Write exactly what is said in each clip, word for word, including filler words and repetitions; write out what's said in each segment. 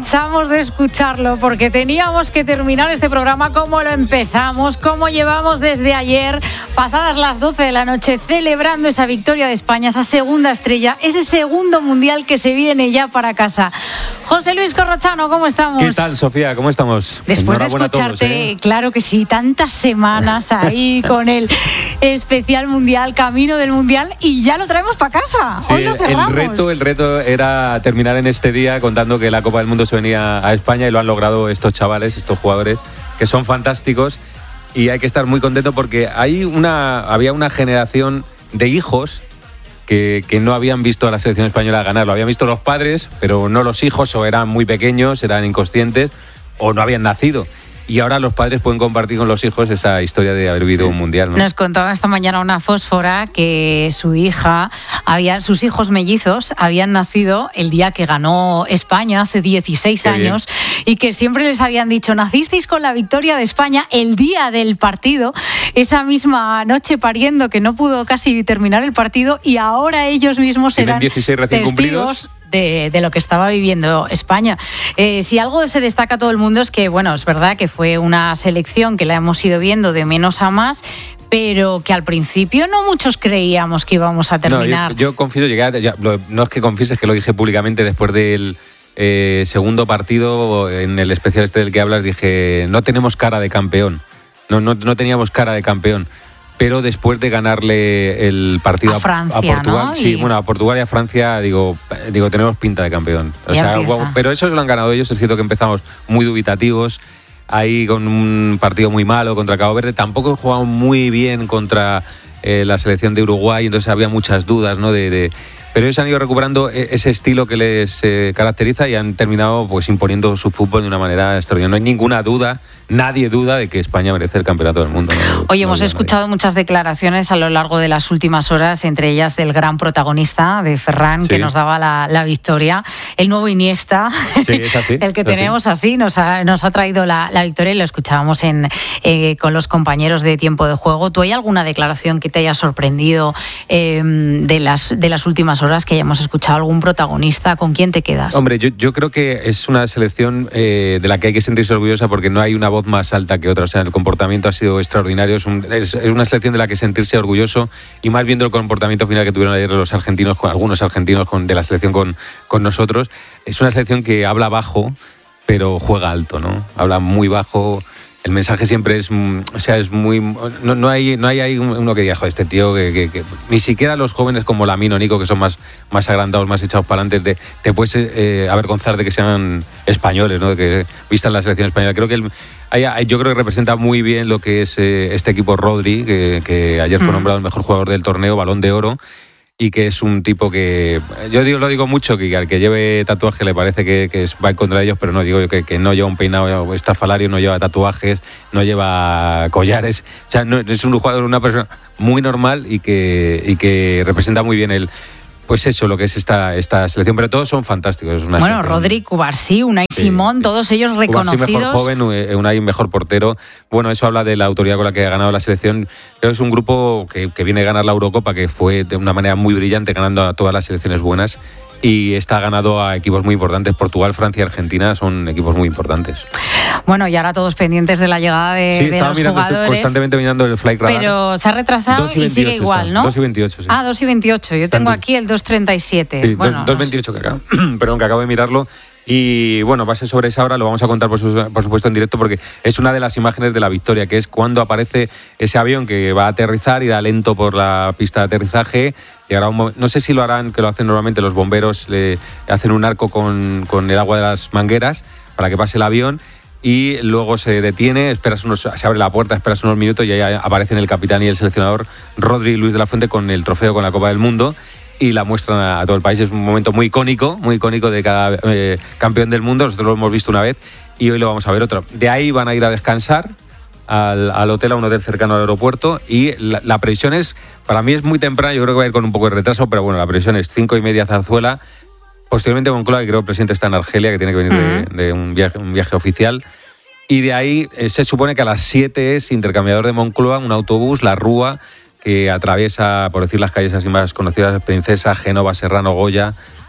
cansamos de escucharlo porque teníamos que terminar este programa como lo empezamos, como llevamos desde ayer, pasadas las doce de la noche, celebrando esa victoria de España, esa segunda estrella, ese segundo mundial que se viene ya para casa. José Luis Corrochano, ¿cómo estamos? ¿Qué tal, Sofía? ¿Cómo estamos? Después de escucharte, todos, ¿eh? Claro que sí, tantas semanas ahí con el especial mundial, camino del mundial, y ya lo traemos para casa. Sí, hoy lo cerramos. El reto, el reto era terminar en este día contando que la Copa del Mundo se venía a España y lo han logrado estos chavales, estos jugadores, que son fantásticos, y hay que estar muy contento porque hay una, había una generación de hijos Que, que no habían visto a la selección española ganar. Lo habían visto los padres, pero no los hijos, o eran muy pequeños, eran inconscientes, o no habían nacido. Y ahora los padres pueden compartir con los hijos esa historia de haber vivido un mundial, ¿no? Nos contaba esta mañana una fósfora que su hija, había, sus hijos mellizos habían nacido el día que ganó España, hace dieciséis Qué años, bien. Y que siempre les habían dicho, nacisteis con la victoria de España el día del partido, esa misma noche pariendo que no pudo casi terminar el partido, y ahora ellos mismos eran dieciséis recién testigos De, de lo que estaba viviendo España. Eh, si algo se destaca a todo el mundo es que, bueno, es verdad que fue una selección que la hemos ido viendo de menos a más, pero que al principio no muchos creíamos que íbamos a terminar. No, yo, yo confieso, llegué a, ya, lo, no es que confieses, que lo dije públicamente después del eh, segundo partido, en el especial este del que hablas, dije, no tenemos cara de campeón, no, no, no teníamos cara de campeón. Pero después de ganarle el partido a, Francia, a Portugal, ¿no? sí, y... bueno, a Portugal y a Francia, digo, digo tenemos pinta de campeón. O sea, empieza. Pero eso lo han ganado ellos. Es cierto que empezamos muy dubitativos, ahí con un partido muy malo contra Cabo Verde. Tampoco jugamos muy bien contra eh, la selección de Uruguay, entonces había muchas dudas, ¿no? De, de... Pero ellos han ido recuperando ese estilo que les eh, caracteriza y han terminado pues imponiendo su fútbol de una manera extraordinaria. No hay ninguna duda, nadie duda de que España merece el campeonato del mundo. No, Oye, no hemos escuchado nadie. muchas declaraciones a lo largo de las últimas horas, entre ellas del gran protagonista, de Ferran, sí. que nos daba la, la victoria. El nuevo Iniesta, sí, es así, el que es tenemos así, así nos, ha, nos ha traído la, la victoria, y lo escuchábamos en, eh, con los compañeros de Tiempo de Juego. ¿Tú hay alguna declaración que te haya sorprendido eh, de, las, de las últimas horas, que hayamos escuchado algún protagonista? ¿Con quién te quedas? Hombre, yo, yo creo que es una selección eh, de la que hay que sentirse orgullosa, porque no hay una voz más alta que otra. O sea, el comportamiento ha sido extraordinario. Es, un, es, es una selección de la que sentirse orgulloso, y más viendo el comportamiento final que tuvieron ayer los argentinos, con algunos argentinos con, de la selección con, con nosotros. Es una selección que habla bajo, pero juega alto, ¿no? Habla muy bajo. El mensaje siempre es, o sea, es muy, no, no hay, no hay, hay uno que diga, joder, este tío que, que, que ni siquiera los jóvenes como Lamine o Nico, que son más, más agrandados, más echados para adelante, te, te puedes eh, avergonzar de que sean españoles, ¿no? De que vistan la selección española. Creo que el, hay, hay, yo creo que representa muy bien lo que es eh, este equipo Rodri, que, que ayer fue nombrado el mejor jugador del torneo, Balón de Oro. Y que es un tipo que, yo digo, lo digo mucho, que al que lleve tatuaje le parece que, que va en contra de ellos, pero no, digo yo que, que no lleva un peinado estrafalario, no lleva tatuajes, no lleva collares. O sea, no, es un jugador, una persona muy normal y que, y que representa muy bien el... Pues eso, lo que es esta, esta selección, pero todos son fantásticos. Es una bueno, selección. Rodri, Cubarsí, Unai sí, Simón, sí. todos ellos reconocidos. Cubarsí mejor joven, Unai mejor portero. Bueno, eso habla de la autoridad con la que ha ganado la selección. Creo que es un grupo que, que viene a ganar la Eurocopa, que fue de una manera muy brillante, ganando a todas las selecciones buenas. Y está ganado a equipos muy importantes. Portugal, Francia y Argentina son equipos muy importantes. Bueno, y ahora todos pendientes de la llegada de, sí, de los mirando, jugadores. Estoy constantemente mirando el flight radar. Pero se ha retrasado y, y sigue igual, está. ¿no? dos y veintiocho, sí. Ah, dos y veintiocho. Yo tengo aquí el dos treinta y siete. Sí, bueno, dos veintiocho que acabo, perdón, que acabo de mirarlo. Y bueno, va a ser sobre esa hora, lo vamos a contar por, su, por supuesto en directo, porque es una de las imágenes de la victoria, que es cuando aparece ese avión que va a aterrizar, irá lento por la pista de aterrizaje. Llegará un, no sé si lo harán, que lo hacen normalmente los bomberos, le hacen un arco con, con el agua de las mangueras para que pase el avión, y luego se detiene, esperas unos, se abre la puerta, esperas unos minutos y ahí aparecen el capitán y el seleccionador Rodri Luis de la Fuente con el trofeo, con la Copa del Mundo, y la muestran a, a todo el país. Es un momento muy icónico, muy icónico de cada eh, campeón del mundo. Nosotros lo hemos visto una vez y hoy lo vamos a ver otro. De ahí van a ir a descansar al, al hotel, a un hotel cercano al aeropuerto, y la, la previsión es, para mí es muy temprano, yo creo que va a ir con un poco de retraso, pero bueno, la previsión es cinco y media Zarzuela, posteriormente Moncloa, que creo que el presidente está en Argelia, que tiene que venir uh-huh. de, de un, viaje, un viaje oficial, y de ahí eh, se supone que a las siete es intercambiador de Moncloa, un autobús, la Rúa, que atraviesa, por decir las calles así más conocidas, Princesa, Génova, Serrano, Goya,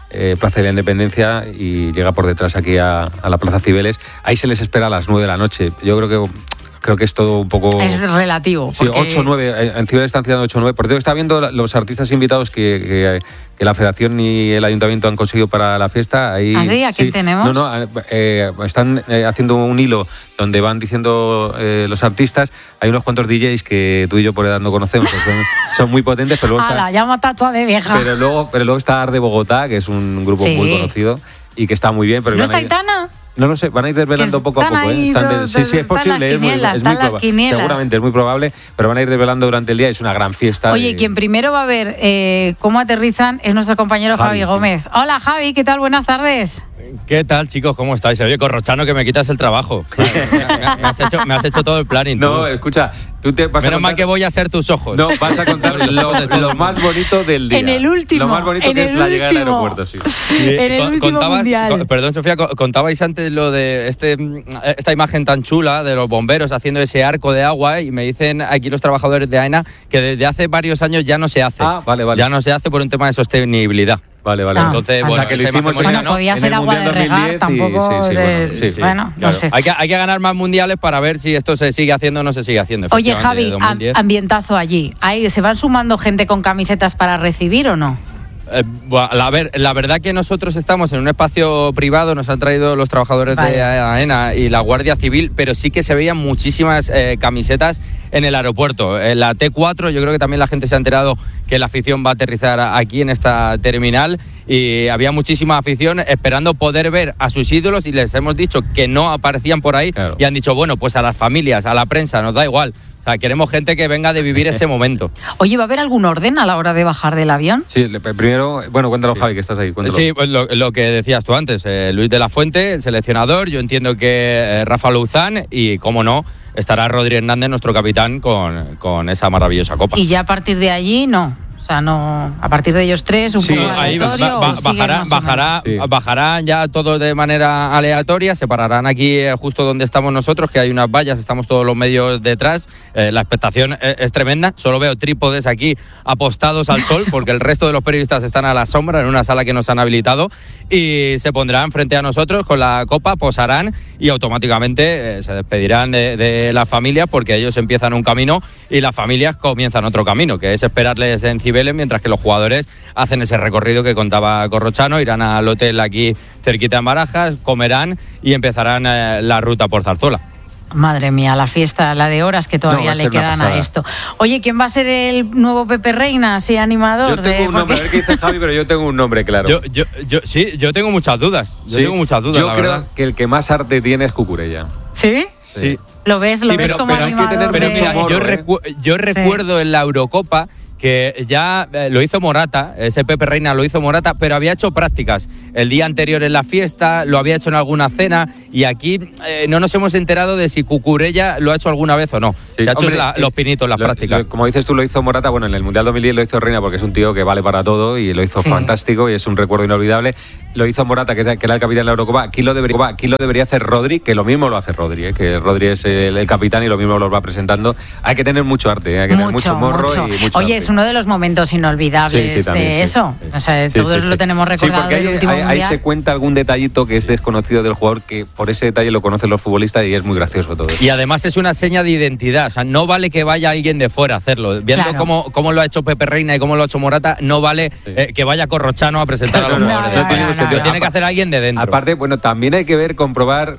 eh, Plaza de la Independencia y llega por detrás aquí a, a la Plaza Cibeles. Ahí se les espera a las nueve de la noche. Yo creo que creo que es todo un poco... Es relativo. Sí, porque... ocho nueve, en Cibeles están haciendo ocho nueve. Por cierto, está viendo los artistas invitados que, que, que la Federación y el Ayuntamiento han conseguido para la fiesta. Ahí, ¿Ah, sí? ¿A quién sí. tenemos? No, no, eh, están eh, haciendo un hilo donde van diciendo eh, los artistas. Hay unos cuantos D Js que tú y yo por edad no conocemos, son, son muy potentes, pero luego ¡Hala, está... llama tacho de vieja! Pero luego, pero luego está Art de Bogotá, que es un grupo sí. muy conocido y que está muy bien. Pero ¿No está Aitana? No lo sé, van a ir desvelando poco a poco. ¿eh? Están de, sí, sí, es posible, es muy, es muy probable. Seguramente es muy probable, pero van a ir desvelando durante el día. Es una gran fiesta. Oye, de... quien primero va a ver eh, cómo aterrizan es nuestro compañero Javi, Javi Gómez. Sí. Hola, Javi, ¿qué tal? Buenas tardes. ¿Qué tal, chicos? ¿Cómo estáis? Oye, Corrochano, que me quitas el trabajo. me, me, has hecho, me has hecho todo el planning. No, tú. escucha, tú te vas Menos a contar... mal que voy a ser tus ojos. No, vas a contar lo, lo más bonito del día. En el último. Lo más bonito que es la llegada al aeropuerto, sí. sí. En el último Contabas, mundial. Con, perdón, Sofía, contabais antes lo de este, esta imagen tan chula de los bomberos haciendo ese arco de agua y me dicen aquí los trabajadores de AENA que desde hace varios años ya no se hace. Ah, vale, vale. Ya no se hace por un tema de sostenibilidad. Vale, vale. Ah, Entonces, bueno, que lo hicimos bueno, bonita, podía ¿no? ser agua de regar, tampoco. Y, sí, sí, de, bueno, sí, sí, bueno claro. no sé. Hay que, hay que ganar más mundiales para ver si esto se sigue haciendo o no se sigue haciendo. Oye, Javi, ambientazo allí. ¿Se van sumando gente con camisetas para recibir o no? Eh, la, ver, la verdad que nosotros estamos en un espacio privado, nos han traído los trabajadores vale. de AENA y la Guardia Civil, pero sí que se veían muchísimas eh, camisetas en el aeropuerto. En la T cuatro yo creo que también la gente se ha enterado que la afición va a aterrizar aquí en esta terminal y había muchísima afición esperando poder ver a sus ídolos y les hemos dicho que no aparecían por ahí claro. y han dicho, bueno, pues a las familias, a la prensa, nos da igual. O sea, queremos gente que venga de vivir ese momento. Oye, ¿va a haber algún orden a la hora de bajar del avión? Sí, primero, bueno, cuéntalo, sí. Javi, que estás ahí. Cuéntalo. Sí, pues lo, lo que decías tú antes, eh, Luis de la Fuente, el seleccionador, yo entiendo que eh, Rafa Louzán y, cómo no, estará Rodri Hernández, nuestro capitán, con, con esa maravillosa copa. Y ya a partir de allí, no. O sea, no, a partir de ellos tres, un sí, poco ahí aleatorio. Va, va, bajará, bajará, sí. bajarán ya todo de manera aleatoria, se pararán aquí eh, justo donde estamos nosotros, que hay unas vallas, estamos todos los medios detrás. Eh, la expectación es, es tremenda. Solo veo trípodes aquí apostados al sol, porque el resto de los periodistas están a la sombra en una sala que nos han habilitado y se pondrán frente a nosotros con la copa, posarán y automáticamente eh, se despedirán de, de las familias porque ellos empiezan un camino y las familias comienzan otro camino, que es esperarles en Cibeles, mientras que los jugadores hacen ese recorrido que contaba Corrochano, irán al hotel aquí cerquita en Barajas, comerán y empezarán eh, la ruta por Zarzuela. Madre mía, la fiesta, la de horas que todavía no, le quedan a esto. Oye, ¿quién va a ser el nuevo Pepe Reina, así animador? Yo tengo de... un nombre, a ver qué dice Javi, pero yo tengo un nombre, claro. Yo, yo, yo, sí, yo tengo muchas dudas. Yo sí, tengo muchas dudas, Yo la creo verdad. que el que más arte tiene es Cucurella. ¿Sí? Sí. ¿Lo ves? ¿Lo sí, ves pero, como pero animador? Hay que tener pero de... mira, morro, yo, ¿eh? recu- yo recuerdo sí. en la Eurocopa que ya eh, lo hizo Morata, ese Pepe Reina lo hizo Morata, pero había hecho prácticas el día anterior en la fiesta, lo había hecho en alguna cena y aquí eh, no nos hemos enterado de si Cucurella lo ha hecho alguna vez o no. Sí, Se ha hombre, hecho la, los pinitos, las lo, prácticas. Lo, como dices tú, lo hizo Morata, bueno, en el Mundial dos mil diez lo hizo Reina porque es un tío que vale para todo y lo hizo sí. fantástico y es un recuerdo inolvidable. Lo hizo Morata, que, es, que era el capitán de la Eurocopa. Aquí lo debería, aquí lo debería hacer Rodri, que lo mismo lo hace Rodri, ¿eh? Que Rodri es el, el capitán y lo mismo los va presentando. Hay que tener mucho arte, ¿eh? Hay que mucho, tener mucho morro mucho. y mucho Oye, arte. es uno de los momentos inolvidables sí, sí, también, de sí, eso. Sí. O sea, sí, todos sí, lo sí. tenemos recordado sí, del ahí, último ahí, mundial. Ahí se cuenta algún detallito que es desconocido del jugador, que por ese detalle lo conocen los futbolistas y es muy gracioso todo. Y además es una seña de identidad. O sea, no vale que vaya alguien de fuera a hacerlo. Viendo claro. cómo, cómo lo ha hecho Pepe Reina y cómo lo ha hecho Morata, no vale sí. eh, que vaya Corrochano a presentar a los jugadores. No, no, no, no, no, lo tiene que hacer alguien de dentro. Aparte, bueno, también hay que ver, comprobar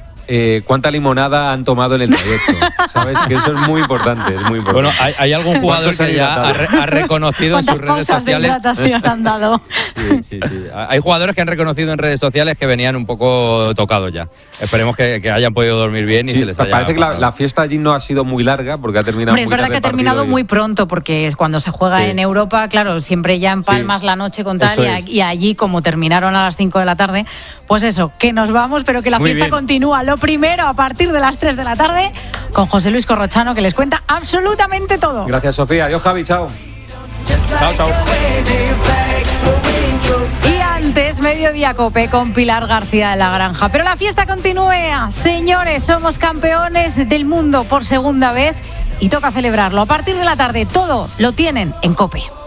eh, cuánta limonada han tomado en el trayecto. ¿Sabes? Que eso es muy importante, es muy importante. Bueno, hay, hay algún jugador que ya ha, re, ha reconocido en sus redes sociales. De han dado? Sí, sí, sí. Hay jugadores que han reconocido en redes sociales que venían un poco tocados ya. Esperemos que, que hayan podido dormir bien y sí, se les haya parece pasado. que la, la fiesta allí no ha sido muy larga porque ha terminado Hombre, muy es verdad que ha terminado y... muy pronto porque es cuando se juega sí. en Europa, claro, siempre ya en Palmas sí. la noche con tal y, y allí como terminaron a las cinco de la tarde, pues eso, que nos vamos, pero que la muy fiesta bien. Continúa. Lo primero, a partir de las tres de la tarde, con José Luis Corrochano, que les cuenta absolutamente todo. Gracias, Sofía. Adiós, Javi. Chao. Chao, chao. Y antes, Mediodía Cope con Pilar García de la Granja. Pero la fiesta continúa. Señores, somos campeones del mundo por segunda vez y toca celebrarlo. A partir de la tarde, todo lo tienen en Cope.